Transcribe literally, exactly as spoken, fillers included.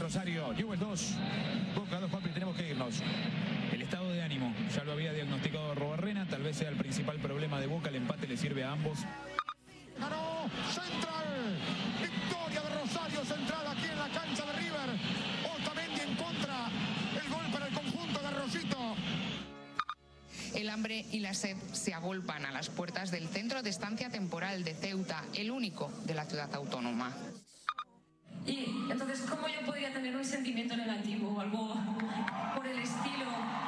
Rosario. Newell's dos, Boca dos, Juanpi, tenemos que irnos. El estado de ánimo, ya lo había diagnosticado Robarrena, tal vez sea el principal problema de Boca, el empate le sirve a ambos. Ganó Central, victoria de Rosario Central aquí en la cancha de River. Otamendi en contra, el gol para el conjunto de Rosito. El hambre y la sed se agolpan a las puertas del centro de estancia temporal de Ceuta, el único de la ciudad autónoma. Y entonces, ¿cómo yo podría tener un sentimiento negativo o algo por el estilo?